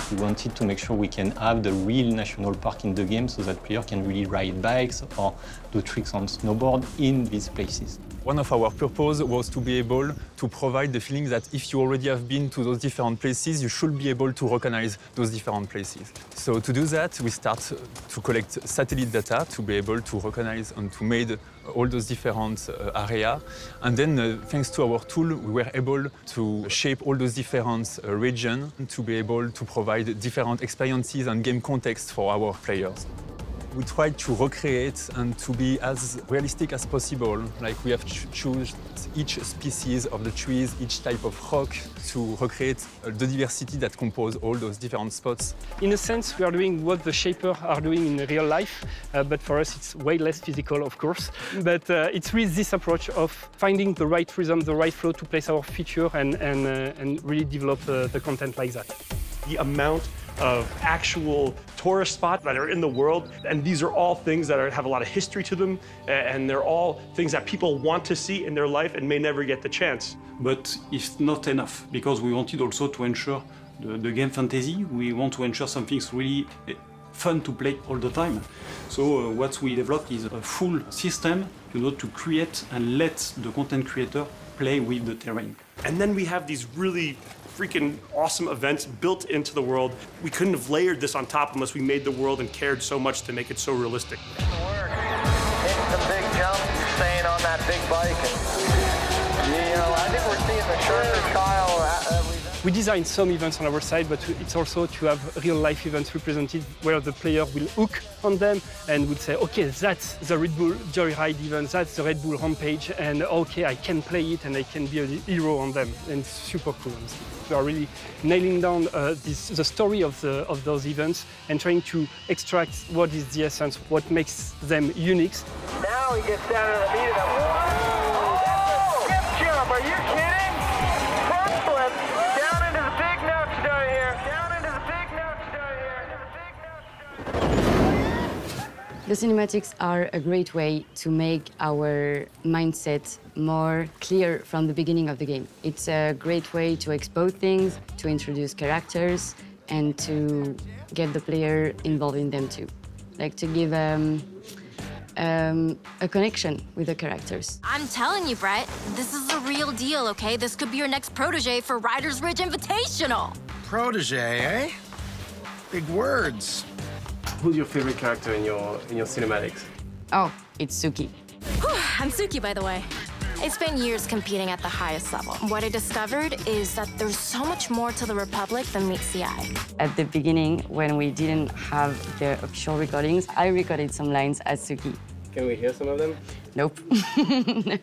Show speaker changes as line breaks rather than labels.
We wanted to make sure we can have the real national park in the game so that players can really ride bikes or do tricks on snowboard in these places.
One of our purposes was to be able to provide the feeling that if you already have been to those different places, you should be able to recognize those different places. So to do that, we start to collect satellite data to be able to recognize and to make all those different areas. And then, thanks to our tool, we were able to shape all those different regions to be able to provide different experiences and game context for our players. We tried to recreate and to be as realistic as possible. Like we have choose each species of the trees, each type of rock to recreate the diversity that compose all those different spots.
In a sense, we are doing what the shapers are doing in real life, but for us it's way less physical, of course. But it's really this approach of finding the right rhythm, the right flow to place our feature and really develop the content like that.
The amount of actual tourist spots that are in the world, and these are all things that have a lot of history to them, and they're all things that people want to see in their life and may never get the chance.
But it's not enough, because we wanted also to ensure the game fantasy. We want to ensure something's really fun to play all the time. So what we developed is a full system, to create and let the content creator play with the terrain.
And then we have these really freaking awesome events built into the world. We couldn't have layered this on top unless we made the world and cared so much to make it so realistic.
Hitting some big jumps, staying on that big bike. And, I think we're seeing the sharpest Kyle.
We design some events on our side, but it's also to have real-life events represented where the player will hook on them and would say, okay, that's the Red Bull Joyride event, that's the Red Bull Rampage, and okay, I can play it and I can be a hero on them. And it's super cool, honestly. We are really nailing down the story of those events and trying to extract what is the essence, what makes them unique.
Now he gets down to the meat of it. Whoa! That's a skip jump, are you kidding? Front flip, down into the big nuts down here. Down into the big nuts down here.
The cinematics are a great way to make our mindset more clear from the beginning of the game. It's a great way to expose things, to introduce characters, and to get the player involved in them too. Like to give a connection with the characters.
I'm telling you, Brett, this is the real deal, okay? This could be your next protege for Riders Ridge Invitational.
Protege, eh? Big words.
Who's your favorite character in your cinematics?
Oh, it's Suki.
I'm Suki, by the way. I spent years competing at the highest level. What I discovered is that there's so much more to the Republic than meets the eye.
At the beginning, when we didn't have the official recordings, I recorded some lines as Suki.
Can we hear some of them?
Nope.